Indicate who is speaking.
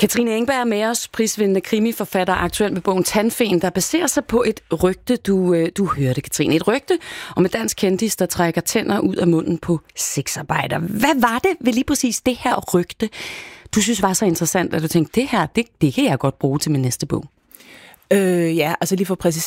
Speaker 1: Katrine Engberg er med os, prisvindende krimiforfatter, aktuelt med bogen Tandfen, der baserer sig på et rygte, du hørte, Katrine. Et rygte om en dansk kendis, der trækker tænder ud af munden på sexarbejder. Hvad var det ved lige præcis det her rygte, du synes var så interessant, at du tænkte, det her, det kan jeg godt bruge til min næste bog?
Speaker 2: Ja, altså lige for at præcisere,